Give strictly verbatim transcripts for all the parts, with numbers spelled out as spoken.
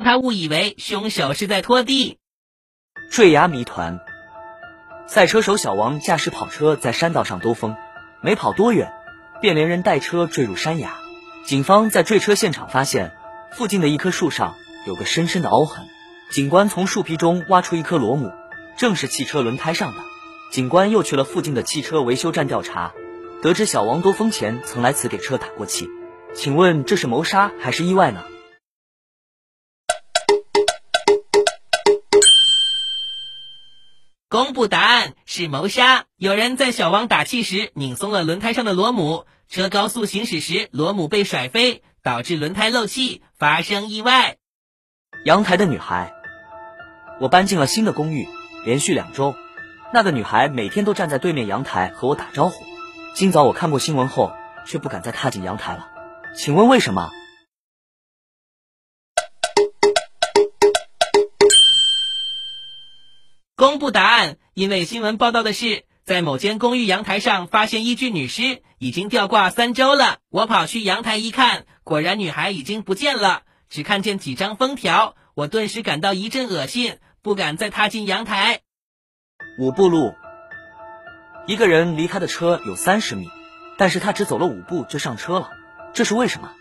他误以为凶手是在拖地。 坠崖谜团。赛车手小王驾驶跑车在山道上兜风，没跑多远，便连人带车坠入山崖。警方在坠车现场发现，附近的一棵树上有个深深的凹痕。警官从树皮中挖出一颗螺母，正是汽车轮胎上的。警官又去了附近的汽车维修站调查，得知小王兜风前曾来此给车打过气。请问这是谋杀还是意外呢？ 公布答案是谋杀。有人在小王打气时拧松了轮胎上的螺母，车高速行驶时螺母被甩飞，导致轮胎漏气，发生意外。 阳台的女孩。我搬进了新的公寓，连续两周，那个女孩每天都站在对面阳台和我打招呼。今早我看过新闻后，却不敢再踏进阳台了。请问为什么？ 公布答案，因为新闻报道的是，在某间公寓阳台上发现一具女尸，已经吊挂三周了。我跑去阳台一看，果然女孩已经不见了，只看见几张封条，我顿时感到一阵恶心，不敢再踏进阳台。 五步路。一个人离他的车有三十米，但是他只走了五步就上车了，这是为什么？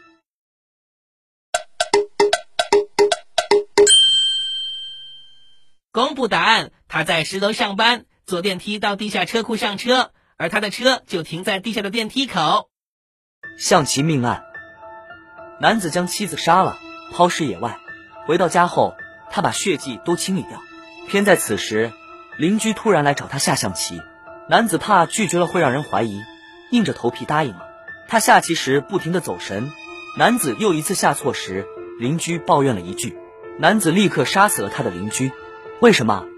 公布答案，他在十楼上班，坐电梯到地下车库上车，而他的车就停在地下的电梯口。 象棋命案。男子将妻子杀了，抛尸野外，回到家后，他把血迹都清理掉。偏在此时，邻居突然来找他下象棋，男子怕拒绝了会让人怀疑，硬着头皮答应了。他下棋时不停地走神，男子又一次下错时，邻居抱怨了一句，男子立刻杀死了他的邻居。为什么？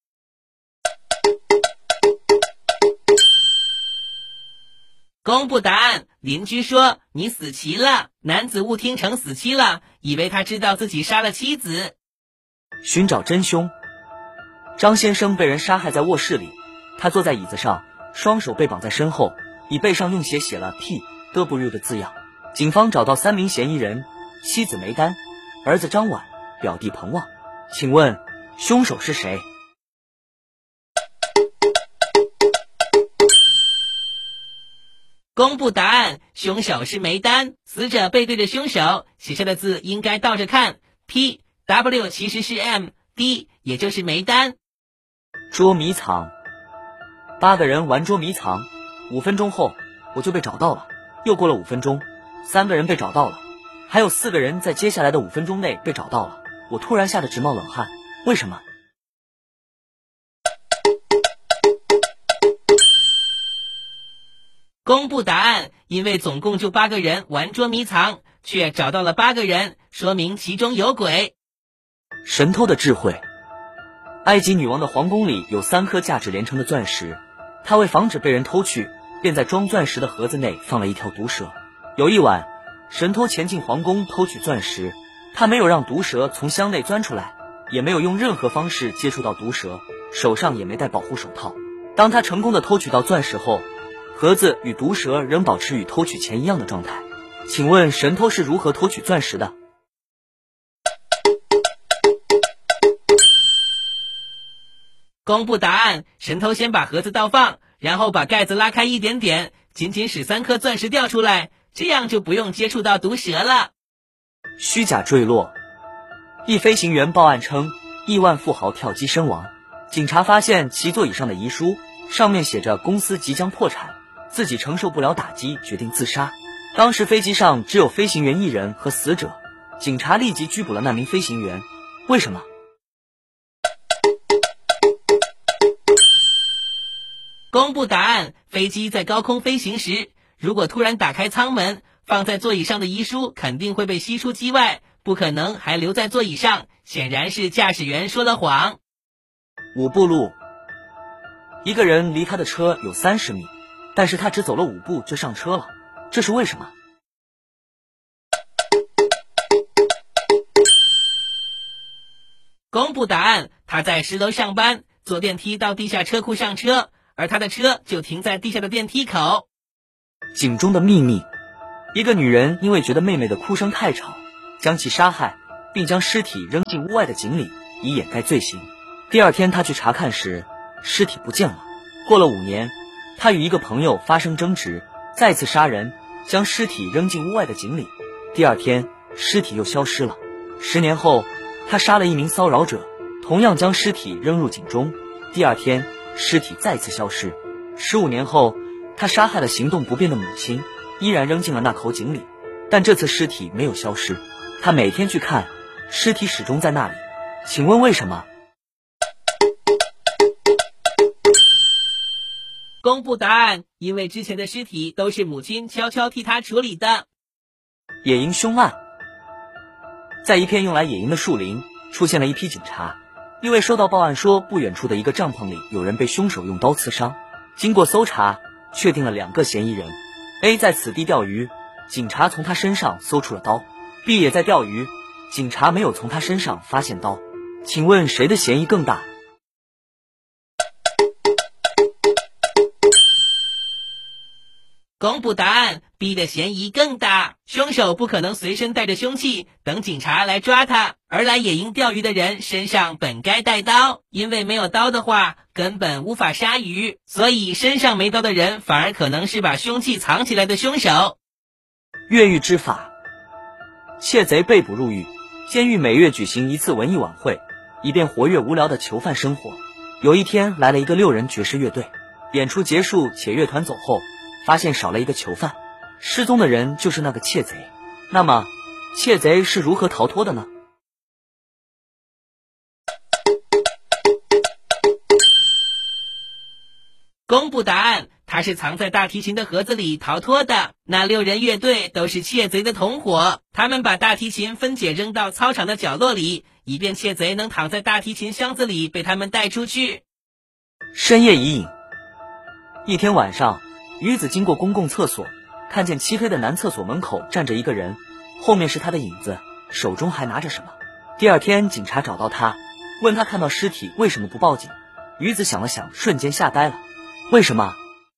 公布答案，邻居说你死棋了，男子误听成死期了，以为他知道自己杀了妻子。 寻找真凶。张先生被人杀害在卧室里，他坐在椅子上，双手被绑在身后，椅背上用血写了 P W 的字样。警方找到三名嫌疑人，妻子梅丹，儿子张婉，表弟彭旺。请问凶手是谁？ 公布答案，凶手是梅丹。死者背对着凶手，写下的字应该倒着看， P W 其实是 M D， 也就是梅丹。 捉迷藏。八个人玩捉迷藏，五分钟后我就被找到了。又过了五分钟，三个人被找到了，还有四个人在接下来的五分钟内被找到了。我突然吓得直冒冷汗，为什么？ 公布答案，因为总共就八个人玩捉迷藏，却找到了八个人，说明其中有鬼。 神偷的智慧。埃及女王的皇宫里有三颗价值连城的钻石，她为防止被人偷去，便在装钻石的盒子内放了一条毒蛇。有一晚，神偷前进皇宫偷取钻石，他没有让毒蛇从箱内钻出来，也没有用任何方式接触到毒蛇，手上也没戴保护手套。当他成功的偷取到钻石后，盒子与毒蛇仍保持与偷取前一样的状态。请问神偷是如何偷取钻石的？ 公布答案，神偷先把盒子倒放，然后把盖子拉开一点点，仅仅使三颗钻石掉出来，这样就不用接触到毒蛇了。 虚假坠落。一飞行员报案称，亿万富豪跳机身亡。警察发现其座椅上的遗书，上面写着公司即将破产，自己承受不了打击，决定自杀。当时飞机上只有飞行员一人和死者，警察立即拘捕了那名飞行员。为什么？ 公布答案，飞机在高空飞行时，如果突然打开舱门，放在座椅上的遗书肯定会被吸出机外，不可能还留在座椅上，显然是驾驶员说了谎。 五步路。一个人离他的车有三十米，但是他只走了五步就上车了，这是为什么？ 公布答案，他在十楼上班，坐电梯到地下车库上车，而他的车就停在地下的电梯口。 井中的秘密。一个女人因为觉得妹妹的哭声太吵，将其杀害， 并将尸体扔进屋外的井里，以掩盖罪行。第二天他去查看时，尸体不见了。过了五年，他与一个朋友发生争执，再次杀人，将尸体扔进屋外的井里。第二天，尸体又消失了。十年后，他杀了一名骚扰者，同样将尸体扔入井中。第二天，尸体再次消失。十五年后，他杀害了行动不便的母亲，依然扔进了那口井里，但这次尸体没有消失。他每天去看，尸体始终在那里。请问为什么？ 公布答案，因为之前的尸体都是母亲悄悄替他处理的。 野营凶案。在一片用来野营的树林，出现了一批警察，因为收到报案说不远处的一个帐篷里有人被凶手用刀刺伤。经过搜查，确定了两个嫌疑人。 A 在此地钓鱼，警察从他身上搜出了刀。 B 也在钓鱼，警察没有从他身上发现刀。请问谁的嫌疑更大？ 公布答案 ，B 的嫌疑更大。凶手不可能随身带着凶器等警察来抓他，而来野营钓鱼的人身上本该带刀，因为没有刀的话根本无法杀鱼，所以身上没刀的人反而可能是把凶器藏起来的凶手。 越狱之法。窃贼被捕入狱，监狱每月举行一次文艺晚会，以便活跃无聊的囚犯生活。有一天来了一个六人爵士乐队，演出结束且乐团走后，发现少了一个囚犯，失踪的人就是那个窃贼。那么，窃贼是如何逃脱的呢？ 公布答案，他是藏在大提琴的盒子里逃脱的。那六人乐队都是窃贼的同伙，他们把大提琴分解扔到操场的角落里，以便窃贼能躺在大提琴箱子里被他们带出去。 深夜疑影。一天晚上，女子经过公共厕所，看见漆黑的男厕所门口站着一个人，后面是他的影子，手中还拿着什么。第二天，警察找到他，问他看到尸体为什么不报警。女子想了想，瞬间吓呆了。为什么？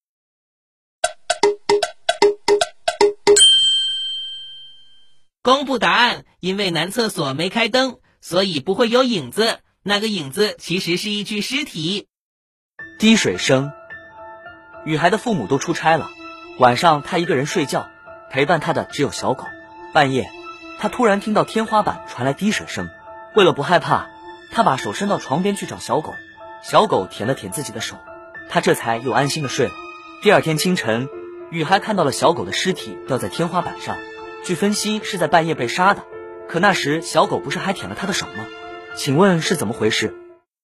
公布答案，因为男厕所没开灯，所以不会有影子。那个影子其实是一具尸体。 滴水声。雨孩的父母都出差了，晚上他一个人睡觉，陪伴他的只有小狗。半夜，他突然听到天花板传来滴水声，为了不害怕，他把手伸到床边去找小狗。小狗舔了舔自己的手，他这才又安心的睡了。第二天清晨，雨孩看到了小狗的尸体掉在天花板上，据分析是在半夜被杀的。可那时小狗不是还舔了他的手吗？请问是怎么回事？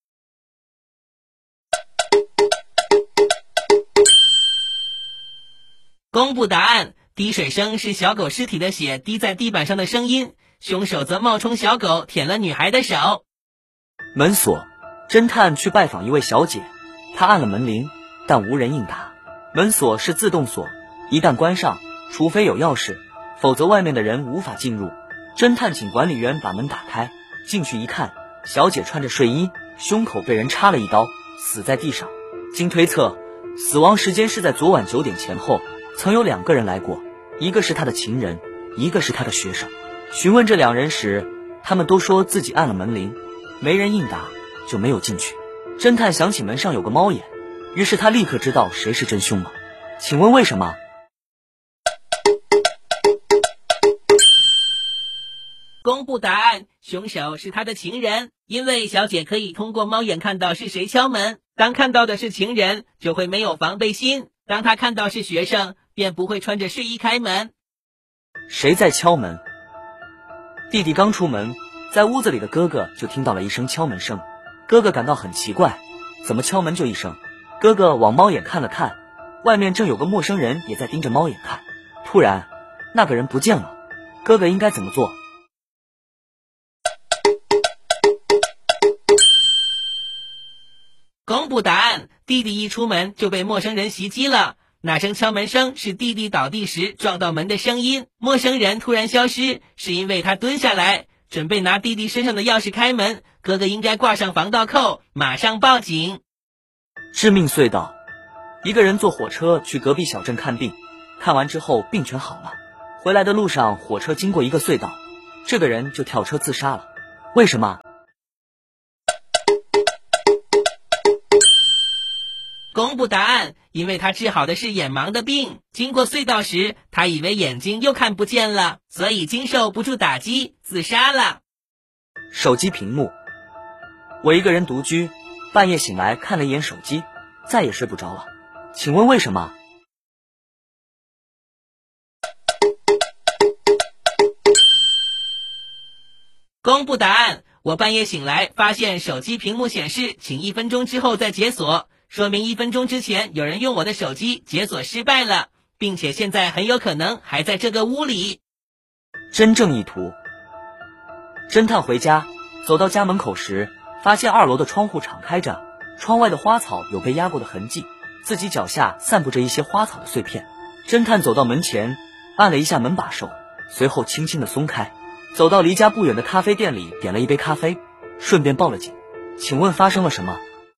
公布答案，滴水声是小狗尸体的血滴在地板上的声音，凶手则冒充小狗舔了女孩的手。 门锁。侦探去拜访一位小姐，他按了门铃，但无人应答。门锁是自动锁，一旦关上，除非有钥匙，否则外面的人无法进入。侦探请管理员把门打开，进去一看，小姐穿着睡衣，胸口被人插了一刀，死在地上。经推测，死亡时间是在昨晚九点前后，曾有两个人来过，一个是他的情人，一个是他的学生。询问这两人时，他们都说自己按了门铃，没人应答，就没有进去。侦探想起门上有个猫眼，于是他立刻知道谁是真凶了。请问为什么？ 公布答案，凶手是他的情人，因为小姐可以通过猫眼看到是谁敲门，当看到的是情人，就会没有防备心，当他看到是学生，便不会穿着睡衣开门。 谁在敲门？弟弟刚出门，在屋子里的哥哥就听到了一声敲门声，哥哥感到很奇怪，怎么敲门就一声？哥哥往猫眼看了看，外面正有个陌生人也在盯着猫眼看。突然，那个人不见了，哥哥应该怎么做？ 公布答案，弟弟一出门就被陌生人袭击了。那声敲门声是弟弟倒地时撞到门的声音，陌生人突然消失，是因为他蹲下来准备拿弟弟身上的钥匙开门，哥哥应该挂上防盗扣，马上报警。 致命隧道。一个人坐火车去隔壁小镇看病，看完之后病全好了，回来的路上火车经过一个隧道， 这个人就跳车自杀了。为什么？ 公布答案，因为他治好的是眼盲的病，经过隧道时，他以为眼睛又看不见了，所以经受不住打击，自杀了。 手机屏幕。我一个人独居，半夜醒来看了一眼手机，再也睡不着了。请问为什么？ 公布答案，我半夜醒来发现手机屏幕显示请一分钟之后再解锁，说明一分钟之前有人用我的手机解锁失败了，并且现在很有可能还在这个屋里。 真正意图。侦探回家，走到家门口时，发现二楼的窗户敞开着，窗外的花草有被压过的痕迹，自己脚下散布着一些花草的碎片。侦探走到门前，按了一下门把手，随后轻轻地松开，走到离家不远的咖啡店里，点了一杯咖啡，顺便报了警。请问发生了什么？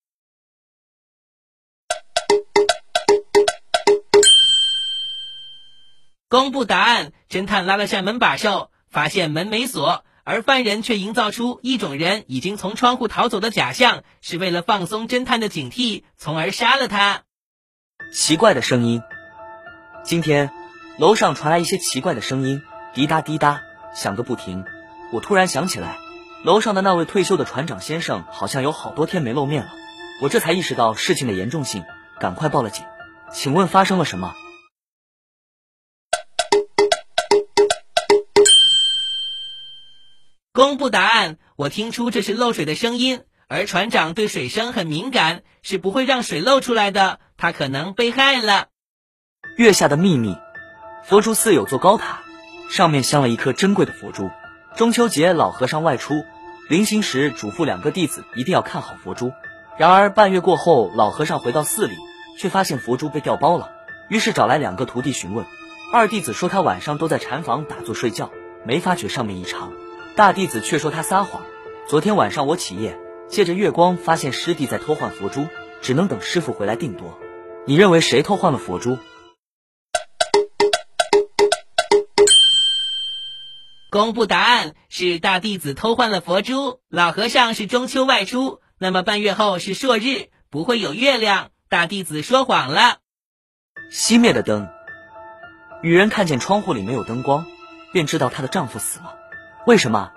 公布答案，侦探拉了下门把手，发现门没锁，而犯人却营造出一种人已经从窗户逃走的假象，是为了放松侦探的警惕，从而杀了他。 奇怪的声音。今天楼上传来一些奇怪的声音，滴答滴答响个不停。我突然想起来，楼上的那位退休的船长先生好像有好多天没露面了。我这才意识到事情的严重性，赶快报了警。请问发生了什么？ 公布答案，我听出这是漏水的声音，而船长对水声很敏感，是不会让水漏出来的，他可能被害了。 月下的秘密。佛珠寺有座高塔，上面镶了一颗珍贵的佛珠。中秋节老和尚外出，临行时嘱咐两个弟子一定要看好佛珠。然而半月过后，老和尚回到寺里，却发现佛珠被调包了，于是找来两个徒弟询问。二弟子说他晚上都在禅房打坐睡觉，没发觉上面异常。大弟子却说他撒谎，昨天晚上我起夜，借着月光发现师弟在偷换佛珠，只能等师傅回来定夺。你认为谁偷换了佛珠？ 公布答案，是大弟子偷换了佛珠。老和尚是中秋外出，那么半月后是朔日，不会有月亮，大弟子说谎了。 熄灭的灯。女人看见窗户里没有灯光，便知道她的丈夫死了。为什么？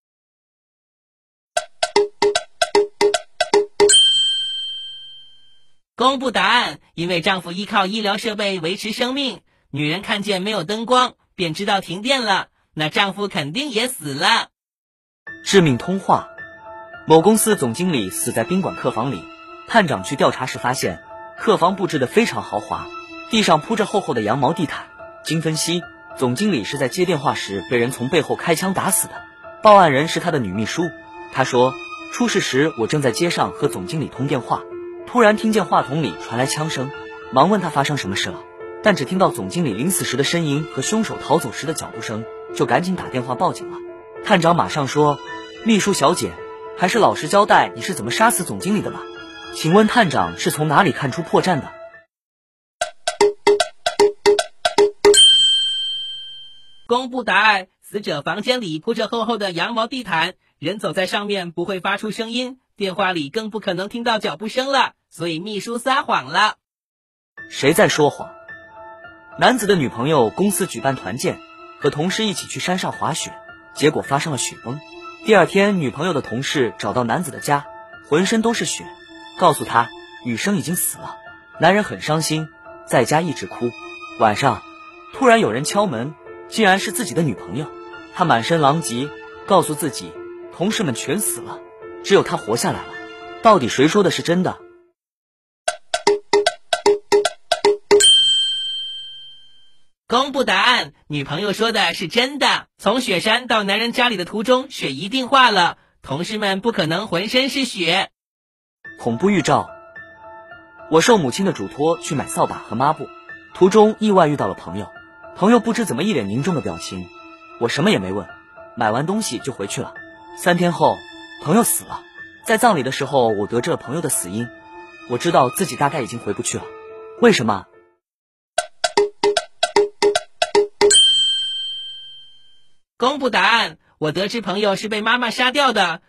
公布答案，因为丈夫依靠医疗设备维持生命，女人看见没有灯光，便知道停电了，那丈夫肯定也死了。 致命通话。某公司总经理死在宾馆客房里，探长去调查时发现，客房布置得非常豪华，地上铺着厚厚的羊毛地毯。经分析，总经理是在接电话时被人从背后开枪打死的。报案人是他的女秘书，她说，出事时我正在街上和总经理通电话，突然听见话筒里传来枪声，忙问他发生什么事了，但只听到总经理临死时的呻吟和凶手逃走时的脚步声，就赶紧打电话报警了。探长马上说，秘书小姐，还是老实交代你是怎么杀死总经理的吧。请问探长是从哪里看出破绽的？ 公布答案，死者房间里铺着厚厚的羊毛地毯，人走在上面不会发出声音，电话里更不可能听到脚步声了，所以秘书撒谎了。 谁在说谎？男子的女朋友公司举办团建，和同事一起去山上滑雪，结果发生了雪崩。第二天，女朋友的同事找到男子的家，浑身都是血，告诉他女生已经死了。男人很伤心，在家一直哭。晚上突然有人敲门，竟然是自己的女朋友。他满身狼藉，告诉自己同事们全死了，只有他活下来了。到底谁说的是真的？ 公布答案，女朋友说的是真的。从雪山到男人家里的途中，雪一定化了，同事们不可能浑身是血。 恐怖预兆。我受母亲的嘱托去买扫把和抹布，途中意外遇到了朋友，朋友不知怎么一脸凝重的表情，我什么也没问，买完东西就回去了。三天后，朋友死了，在葬礼的时候，我得知了朋友的死因，我知道自己大概已经回不去了。为什么？ 公布答案， 我得知朋友是被妈妈杀掉的，